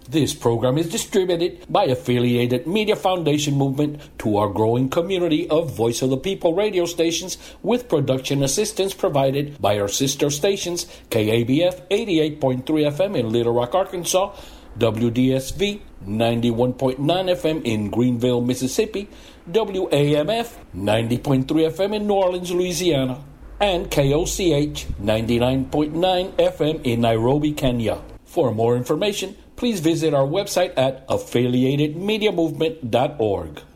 This program is distributed by Affiliated Media Foundation Movement to our growing community of Voice of the People radio stations, with production assistance provided by our sister stations, KABF 88.3 FM in Little Rock, Arkansas, WDSV 91.9 FM in Greenville, Mississippi, WAMF 90.3 FM in New Orleans, Louisiana, and KOCH 99.9 FM in Nairobi, Kenya. For more information, please visit our website at affiliatedmediamovement.org.